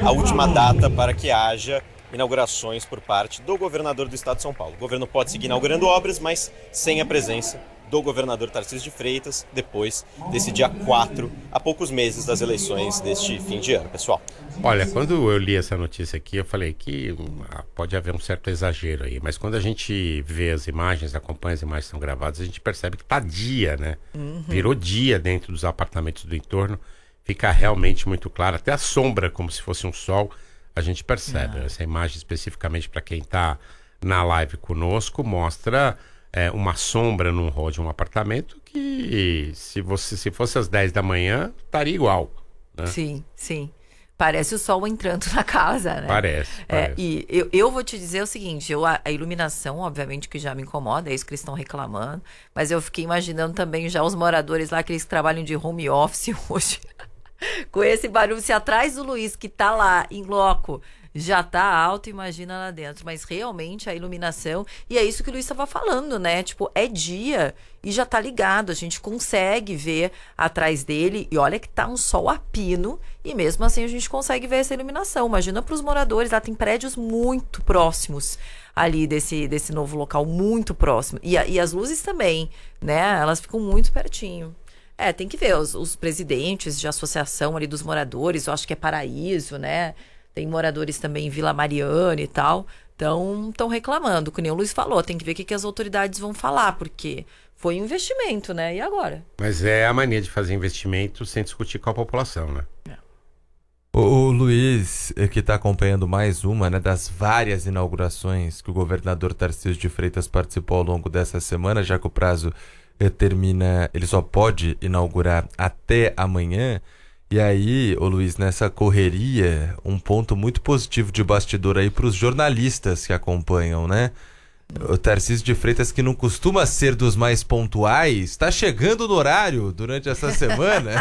a última data para que haja inaugurações por parte do governador do estado de São Paulo. O governo pode seguir inaugurando obras, mas sem a presença do governador Tarcísio de Freitas, depois desse dia 4, a poucos meses das eleições deste fim de ano, pessoal. Olha, quando eu li essa notícia aqui, eu falei que pode haver um certo exagero aí, mas quando a gente vê as imagens, acompanha as imagens que são gravadas, a gente percebe que tá dia, né? Virou dia dentro dos apartamentos do entorno, fica realmente muito claro, até a sombra, como se fosse um sol, a gente percebe. Essa imagem especificamente para quem tá na live conosco, mostra uma sombra num hall de um apartamento que se fosse às 10 da manhã, estaria igual, né? Sim, sim. Parece o sol entrando na casa, né? Parece. E eu vou te dizer o seguinte, a iluminação, obviamente, que já me incomoda, é isso que eles estão reclamando, mas eu fiquei imaginando também já os moradores lá, aqueles que trabalham de home office hoje, com esse barulho, se atrás do Luiz, que tá lá, em loco, já tá alto, imagina lá dentro. Mas realmente a iluminação, e é isso que o Luiz estava falando, né? Tipo, é dia e já tá ligado, a gente consegue ver atrás dele, e olha que tá um sol a pino, e mesmo assim a gente consegue ver essa iluminação. Imagina pros moradores, lá tem prédios muito próximos ali desse novo local, muito próximo. E as luzes também, né? Elas ficam muito pertinho. Tem que ver, os presidentes de associação ali dos moradores, eu acho que é Paraíso, né? Tem moradores também em Vila Mariana e tal, estão reclamando, que nem o Luiz falou, tem que ver o que as autoridades vão falar, porque foi um investimento, né? E agora? Mas é a mania de fazer investimento sem discutir com a população, né? O Luiz, que está acompanhando mais uma, né, das várias inaugurações que o governador Tarcísio de Freitas participou ao longo dessa semana, já que o prazo termina, ele só pode inaugurar até amanhã. E aí, ô Luiz, nessa correria, um ponto muito positivo de bastidor aí para os jornalistas que acompanham, né? O Tarcísio de Freitas, que não costuma ser dos mais pontuais, está chegando no horário durante essa semana.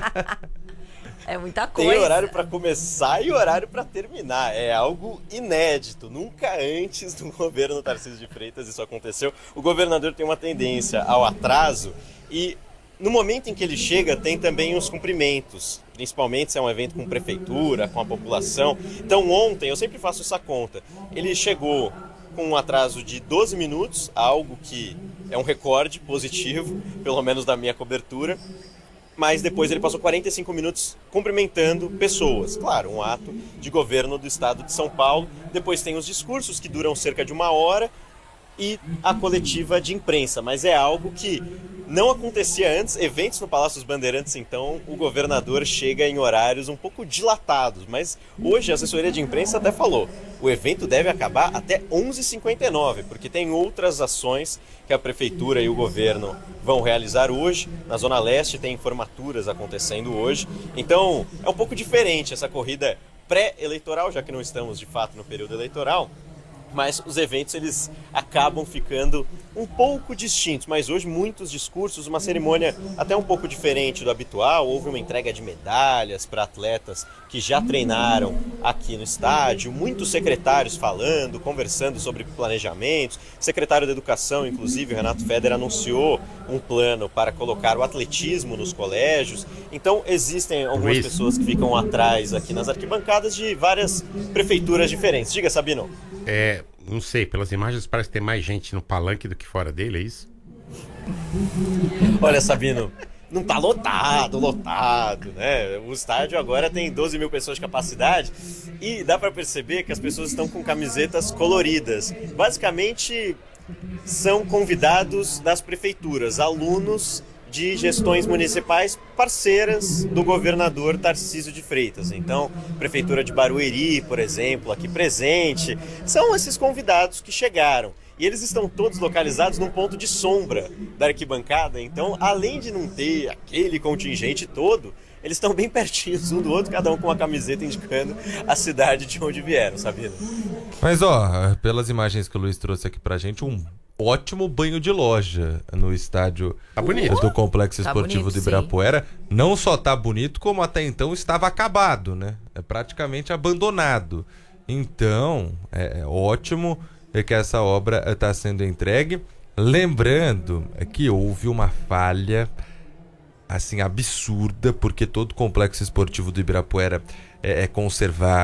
É muita coisa. Tem horário para começar e horário para terminar. É algo inédito. Nunca antes do governo Tarcísio de Freitas isso aconteceu. O governador tem uma tendência ao atraso e no momento em que ele chega, tem também os cumprimentos, principalmente se é um evento com prefeitura, com a população. Então ontem, eu sempre faço essa conta, ele chegou com um atraso de 12 minutos, algo que é um recorde positivo, pelo menos da minha cobertura, mas depois ele passou 45 minutos cumprimentando pessoas. Claro, um ato de governo do estado de São Paulo. Depois tem os discursos, que duram cerca de 1 hora, e a coletiva de imprensa, mas é algo que não acontecia antes. Eventos no Palácio dos Bandeirantes, então, o governador chega em horários um pouco dilatados, mas hoje a assessoria de imprensa até falou, o evento deve acabar até 11h59, porque tem outras ações que a prefeitura e o governo vão realizar hoje. Na Zona Leste tem formaturas acontecendo hoje, então é um pouco diferente essa corrida pré-eleitoral, já que não estamos de fato no período eleitoral, mas os eventos eles acabam ficando um pouco distintos. Mas hoje muitos discursos, uma cerimônia até um pouco diferente do habitual. Houve uma entrega de medalhas para atletas que já treinaram aqui no estádio, muitos secretários falando, conversando sobre planejamentos. O secretário da Educação, inclusive, o Renato Feder, anunciou um plano para colocar o atletismo nos colégios. Então existem algumas pessoas que ficam atrás aqui nas arquibancadas de várias prefeituras diferentes. Diga, Sabino. Não sei, pelas imagens parece que tem mais gente no palanque do que fora dele, é isso? Olha, Sabino, não tá lotado, né? O estádio agora tem 12 mil pessoas de capacidade e dá pra perceber que as pessoas estão com camisetas coloridas. Basicamente, são convidados das prefeituras, alunos de gestões municipais parceiras do governador Tarcísio de Freitas. Então, Prefeitura de Barueri, por exemplo, aqui presente, são esses convidados que chegaram. E eles estão todos localizados num ponto de sombra da arquibancada. Então, além de não ter aquele contingente todo, eles estão bem pertinhos um do outro, cada um com uma camiseta indicando a cidade de onde vieram, Sabino. Mas, pelas imagens que o Luiz trouxe aqui pra gente, um ótimo banho de loja no estádio do Complexo Esportivo do Ibirapuera. Sim. Não só tá bonito, como até então estava acabado, né? É praticamente abandonado. Então, é ótimo que essa obra está sendo entregue. Lembrando que houve uma falha assim absurda, porque todo o Complexo Esportivo do Ibirapuera é conservado